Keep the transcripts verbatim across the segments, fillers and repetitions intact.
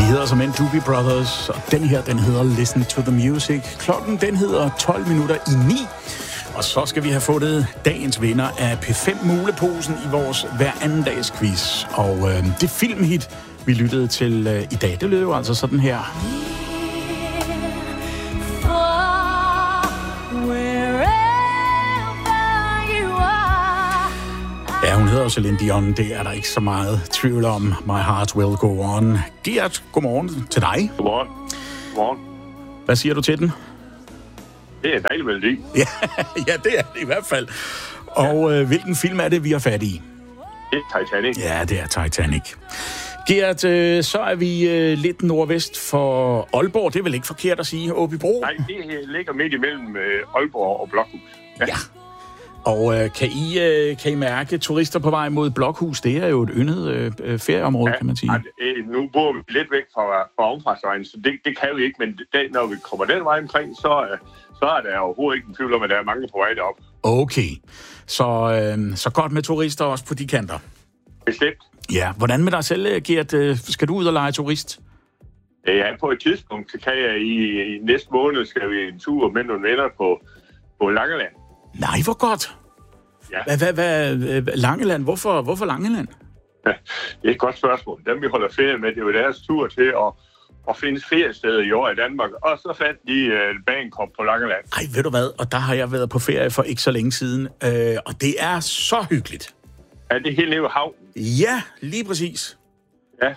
hedder som en Doobie Brothers, og den her, den hedder Listen to the Music. Klokken, den hedder tolv minutter i ni, og så skal vi have fundet dagens vinder af P fem Muleposen i vores hver anden dags quiz. Og øh, det filmhit, vi lyttede til øh, i dag, det lød jo altså sådan her. Ja, hun hedder Celine Dion. Det er der ikke så meget tvivl om. My Heart Will Go On. Gert, godmorgen til dig. Godmorgen. Godmorgen. Hvad siger du til den? Det er en dejlig melodi. Ja, ja, det er det i hvert fald. Og øh, hvilken film er det, vi har fat i? Det er Titanic. Ja, det er Titanic. Gert, øh, så er vi øh, lidt nordvest for Aalborg. Det er vel ikke forkert at sige, Åbybro? Nej, det ligger midt imellem øh, Aalborg og Blokhus. Ja. ja. Og øh, kan, I, øh, kan I mærke turister på vej mod Blokhus? Det er jo et yndet øh, ferieområde, ja, kan man sige. Ja, nu bor vi lidt væk fra, fra omfartsvejen, så det, det kan vi ikke. Men det, når vi kommer den vej omkring, så, øh, så er der overhovedet ikke en tvivl om, at der er mange på vej derop. Okay. Så, øh, så godt med turister også på de kanter? Bestemt. Ja. Hvordan med dig selv, Gert? Skal du ud og lege turist? Ja, på et tidspunkt, så kan jeg i, i næste måned, skal vi en tur med nogle venner på, på Langeland. Nej, hvor godt. Ja. Hvad, hvad, hvad, Langeland? Hvorfor, hvorfor Langeland? Ja, det er et godt spørgsmål. Dem, vi holder ferie med, det er jo deres tur til at, at finde feriesteder i år i Danmark. Og så fandt de uh, Bagenkop på Langeland. Ej, ved du hvad? Og der har jeg været på ferie for ikke så længe siden. Øh, og det er så hyggeligt. Ja, det er helt nede ved havnen. Ja, lige præcis. Ja.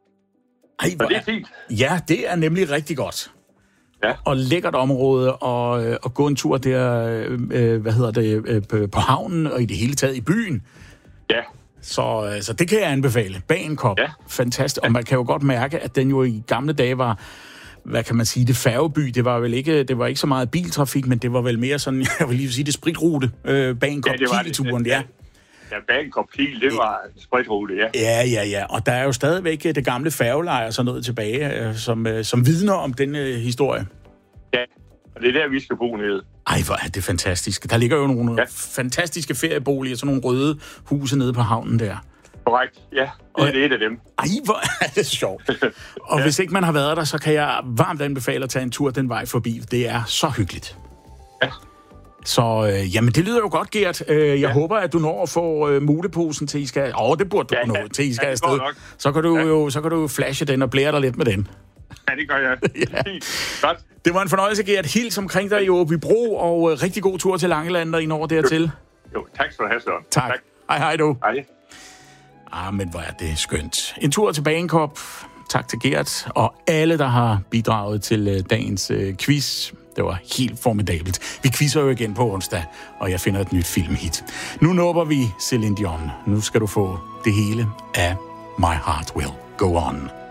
Ej, hvor og det er fint. Ja, det er nemlig rigtig godt. Ja. Og lækkert område, og, øh, og gå en tur der, øh, hvad hedder det, øh, på havnen, og i det hele taget i byen. Ja. Så, øh, så det kan jeg anbefale. Bagenkop. Ja. Fantastisk. Og man kan jo godt mærke, at den jo i gamle dage var, hvad kan man sige, det færgeby. Det var vel ikke, det var ikke så meget biltrafik, men det var vel mere sådan, jeg vil lige sige, det spritrute. Øh, Bagenkop, ja, Kileturen, ja. Ja, Bagenkop Kiel, det var en spritrute, ja. Ja, ja, ja. Og der er jo stadigvæk det gamle færgeleje og sådan noget tilbage, som, som vidner om den øh, historie. Ja, og det er der, vi skal bo nede. Ej, hvor er det fantastisk. Der ligger jo nogle ja. fantastiske ferieboliger, sådan nogle røde huse nede på havnen der. Korrekt, ja. Det og, er det et af dem. Ej, hvor er det sjovt. Og ja. Hvis ikke man har været der, så kan jeg varmt anbefale at tage en tur den vej forbi. Det er så hyggeligt. Ja. Så øh, jamen, det lyder jo godt, Gert. Øh, jeg ja. håber, at du når at få øh, muleposen til I skal... Åh, oh, det burde du ja, nå, ja. til I skal ja, afsted. Så kan du ja. jo så kan du flashe den og blære dig lidt med den. Ja, det gør jeg. ja. Godt. Det var en fornøjelse, Gert. Hils omkring dig i Åbybro, og øh, rigtig god tur til Langeland, når I når dertil. Jo, jo tak skal du have, Søren. Tak. tak. Hej, hej du. Hej. Ah, men hvor er det skønt. En tur til Bagenkop. Tak til Gert, og alle, der har bidraget til øh, dagens øh, quiz. Det var helt formidabelt. Vi quizzer jo igen på onsdag, og jeg finder et nyt filmhit. Nu nupper vi Celine Dion. Nu skal du få det hele af My Heart Will Go On.